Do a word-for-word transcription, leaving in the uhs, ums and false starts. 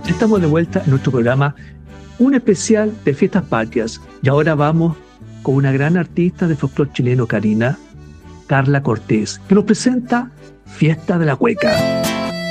Estamos de vuelta en nuestro programa, un especial de fiestas patrias. Y ahora vamos con una gran artista de folclore chileno, Karina, Carla Cortés, que nos presenta Fiesta de la Cueca.